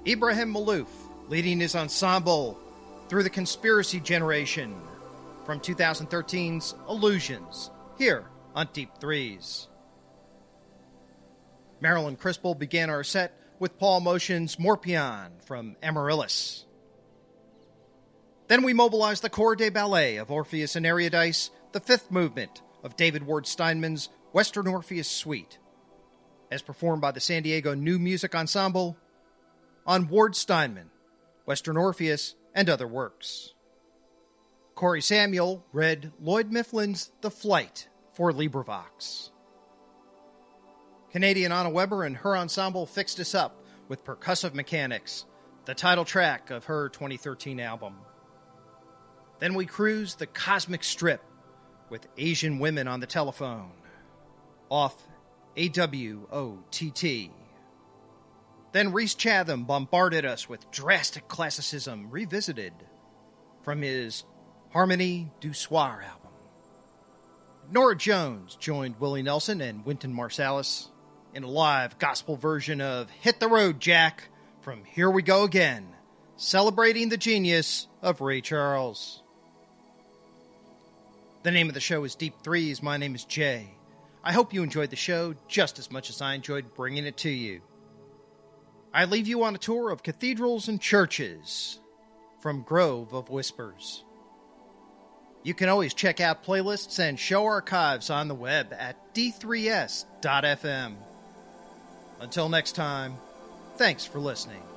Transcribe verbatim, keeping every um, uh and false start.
Ibrahim Malouf, leading his ensemble through the Conspiracy Generation from twenty thirteen's Illusions, here on Deep Threes. Marilyn Crispell began our set with Paul Motion's Morpion from Amaryllis. Then we mobilized the Corps de Ballet of Orpheus and Eurydice, the fifth movement of David Ward Steinman's Western Orpheus Suite, as performed by the San Diego New Music Ensemble on Ward Steinman, Western Orpheus, and other works. Corey Samuel read Lloyd Mifflin's The Flight for LibriVox. Canadian Anna Weber and her ensemble fixed us up with Percussive Mechanics, the title track of her twenty thirteen album. Then we cruised the Cosmic Strip with Asian Women on the Telephone, off A W O T T. Then Rhys Chatham bombarded us with Drastic Classicism Revisited from his Harmonie du Soir album. Nora Jones joined Willie Nelson and Wynton Marsalis in a live gospel version of Hit the Road, Jack from Here We Go Again, celebrating the genius of Ray Charles. The name of the show is Deep Threes. My name is Jay. I hope you enjoyed the show just as much as I enjoyed bringing it to you. I leave you on a tour of cathedrals and churches from Grove of Whispers. You can always check out playlists and show archives on the web at d three s dot f m. Until next time, thanks for listening.